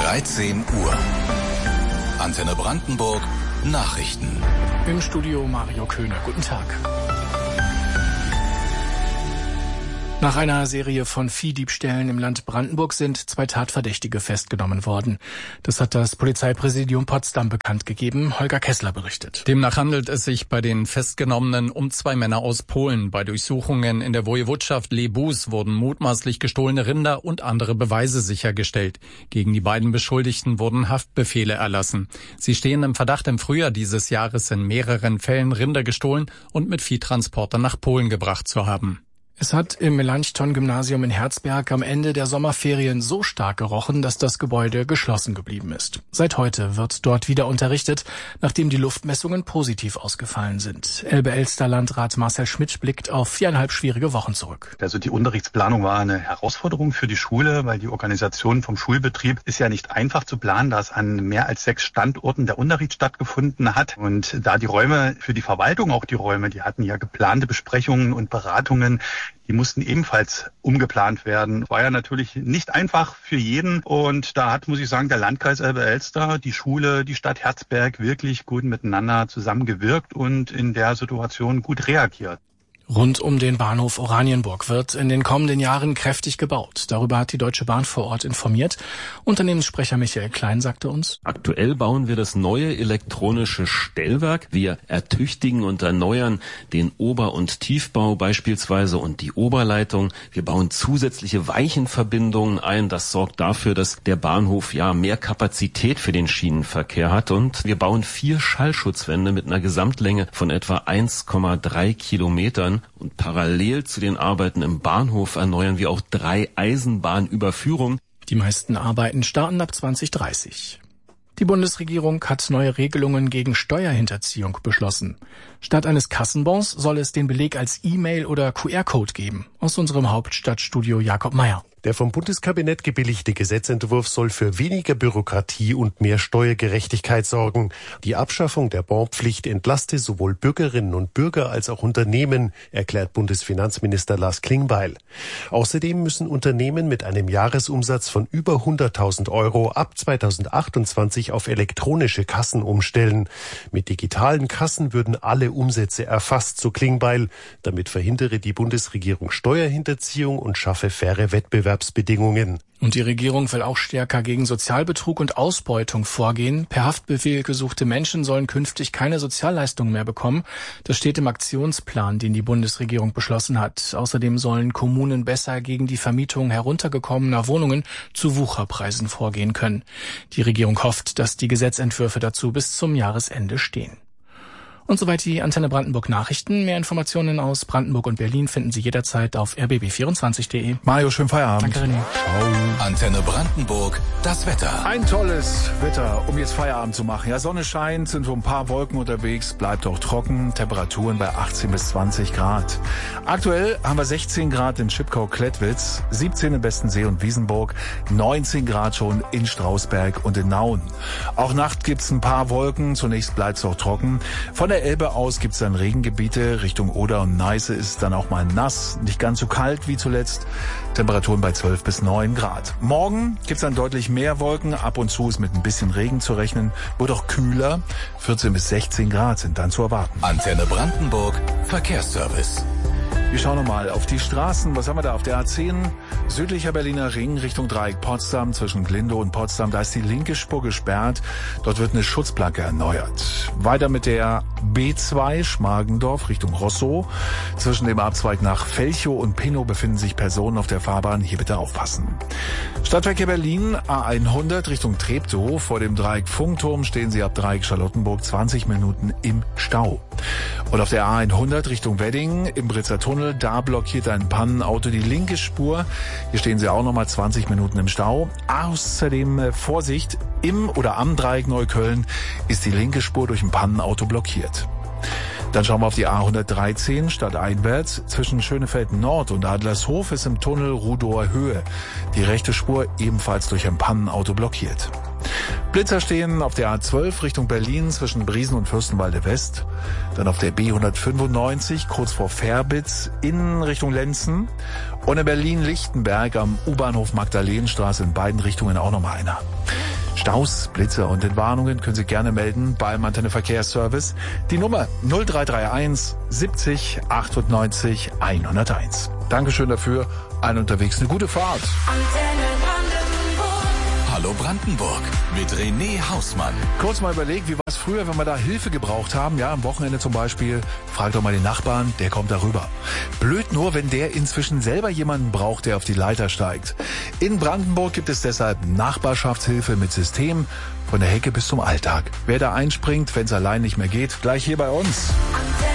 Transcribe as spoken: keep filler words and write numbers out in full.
dreizehn Uhr. Antenne Brandenburg Nachrichten. Im Studio Mario Köhne. Guten Tag. Nach einer Serie von Viehdiebstählen im Land Brandenburg sind zwei Tatverdächtige festgenommen worden. Das hat das Polizeipräsidium Potsdam bekannt gegeben. Holger Kessler berichtet. Demnach handelt es sich bei den Festgenommenen um zwei Männer aus Polen. Bei Durchsuchungen in der Woiwodschaft Lebus wurden mutmaßlich gestohlene Rinder und andere Beweise sichergestellt. Gegen die beiden Beschuldigten wurden Haftbefehle erlassen. Sie stehen im Verdacht, im Frühjahr dieses Jahres in mehreren Fällen Rinder gestohlen und mit Viehtransportern nach Polen gebracht zu haben. Es hat im Melanchthon-Gymnasium in Herzberg am Ende der Sommerferien so stark gerochen, dass das Gebäude geschlossen geblieben ist. Seit heute wird dort wieder unterrichtet, nachdem die Luftmessungen positiv ausgefallen sind. Elbe-Elster-Landrat Marcel Schmidt blickt auf viereinhalb schwierige Wochen zurück. Also die Unterrichtsplanung war eine Herausforderung für die Schule, weil die Organisation vom Schulbetrieb ist ja nicht einfach zu planen, da es an mehr als sechs Standorten der Unterricht stattgefunden hat. Und da die Räume für die Verwaltung, auch die Räume, die hatten ja geplante Besprechungen und Beratungen, die mussten ebenfalls umgeplant werden. War ja natürlich nicht einfach für jeden. Und da hat, muss ich sagen, der Landkreis Elbe-Elster, die Schule, die Stadt Herzberg wirklich gut miteinander zusammengewirkt und in der Situation gut reagiert. Rund um den Bahnhof Oranienburg wird in den kommenden Jahren kräftig gebaut. Darüber hat die Deutsche Bahn vor Ort informiert. Unternehmenssprecher Michael Klein sagte uns: Aktuell bauen wir das neue elektronische Stellwerk. Wir ertüchtigen und erneuern den Ober- und Tiefbau beispielsweise und die Oberleitung. Wir bauen zusätzliche Weichenverbindungen ein. Das sorgt dafür, dass der Bahnhof ja mehr Kapazität für den Schienenverkehr hat. Und wir bauen vier Schallschutzwände mit einer Gesamtlänge von etwa eins Komma drei Kilometern. Und parallel zu den Arbeiten im Bahnhof erneuern wir auch drei Eisenbahnüberführungen. Die meisten Arbeiten starten ab zwanzig dreißig. Die Bundesregierung hat neue Regelungen gegen Steuerhinterziehung beschlossen. Statt eines Kassenbons soll es den Beleg als E-Mail oder Q R-Code geben. Aus unserem Hauptstadtstudio Jakob Meyer. Der vom Bundeskabinett gebilligte Gesetzentwurf soll für weniger Bürokratie und mehr Steuergerechtigkeit sorgen. Die Abschaffung der Bonpflicht entlaste sowohl Bürgerinnen und Bürger als auch Unternehmen, erklärt Bundesfinanzminister Lars Klingbeil. Außerdem müssen Unternehmen mit einem Jahresumsatz von über hunderttausend Euro ab zweitausendachtundzwanzig auf elektronische Kassen umstellen. Mit digitalen Kassen würden alle Umsätze erfasst, so Klingbeil. Damit verhindere die Bundesregierung Steuerhinterziehung und schaffe faire Wettbewerbsbedingungen. Und die Regierung will auch stärker gegen Sozialbetrug und Ausbeutung vorgehen. Per Haftbefehl gesuchte Menschen sollen künftig keine Sozialleistungen mehr bekommen. Das steht im Aktionsplan, den die Bundesregierung beschlossen hat. Außerdem sollen Kommunen besser gegen die Vermietung heruntergekommener Wohnungen zu Wucherpreisen vorgehen können. Die Regierung hofft, dass die Gesetzentwürfe dazu bis zum Jahresende stehen. Und soweit die Antenne Brandenburg Nachrichten. Mehr Informationen aus Brandenburg und Berlin finden Sie jederzeit auf r b b vierundzwanzig punkt d e. Mario, schönen Feierabend. Danke, René. Ciao. Antenne Brandenburg, das Wetter. Ein tolles Wetter, um jetzt Feierabend zu machen. Ja, Sonne scheint, sind so ein paar Wolken unterwegs, bleibt auch trocken. Temperaturen bei achtzehn bis zwanzig Grad. Aktuell haben wir sechzehn Grad in Schipkau-Klettwitz, siebzehn in Bestensee und Wiesenburg, neunzehn Grad schon in Strausberg und in Nauen. Auch Nacht gibt's ein paar Wolken, zunächst bleibt's auch trocken. Von der Elbe aus gibt's dann Regengebiete, Richtung Oder und Neiße ist es dann auch mal nass, nicht ganz so kalt wie zuletzt, Temperaturen bei zwölf bis neun Grad. Morgen gibt's dann deutlich mehr Wolken, ab und zu ist mit ein bisschen Regen zu rechnen, wird auch kühler, vierzehn bis sechzehn Grad sind dann zu erwarten. Antenne Brandenburg, Verkehrsservice. Wir schauen nochmal auf die Straßen. Was haben wir da auf der A zehn? Südlicher Berliner Ring Richtung Dreieck Potsdam zwischen Glindow und Potsdam. Da ist die linke Spur gesperrt. Dort wird eine Schutzplanke erneuert. Weiter mit der B zwei Schmargendorf Richtung Rosso. Zwischen dem Abzweig nach Velchow und Pinnow befinden sich Personen auf der Fahrbahn. Hier bitte aufpassen. Stadtverkehr Berlin A hundert Richtung Treptow. Vor dem Dreieck Funkturm stehen Sie ab Dreieck Charlottenburg zwanzig Minuten im Stau. Und auf der A hundert Richtung Wedding im Britzer Tunnel, da blockiert ein Pannenauto die linke Spur. Hier stehen Sie auch nochmal zwanzig Minuten im Stau. Außerdem äh, Vorsicht, im oder am Dreieck Neukölln ist die linke Spur durch ein Pannenauto blockiert. Dann schauen wir auf die A hundertdreizehn stadteinwärts. Zwischen Schönefeld Nord und Adlershof ist im Tunnel Rudower Höhe die rechte Spur ebenfalls durch ein Pannenauto blockiert. Blitzer stehen auf der A zwölf Richtung Berlin zwischen Briesen und Fürstenwalde West. Dann auf der B hundertfünfundneunzig kurz vor Verbitz in Richtung Lenzen. Und in Berlin-Lichtenberg am U-Bahnhof Magdalenenstraße in beiden Richtungen auch nochmal einer. Staus, Blitze und Entwarnungen können Sie gerne melden beim Antenne Verkehrsservice. Die Nummer null drei drei eins siebzig achtundneunzig hunderteins. Dankeschön dafür. Allen unterwegs eine gute Fahrt. Hallo Brandenburg mit René Hausmann. Kurz mal überlegt, wie war es früher, wenn wir da Hilfe gebraucht haben? Ja, am Wochenende zum Beispiel. Frag doch mal den Nachbarn, der kommt darüber. Blöd nur, wenn der inzwischen selber jemanden braucht, der auf die Leiter steigt. In Brandenburg gibt es deshalb Nachbarschaftshilfe mit System. Von der Hecke bis zum Alltag. Wer da einspringt, wenn es allein nicht mehr geht, gleich hier bei uns.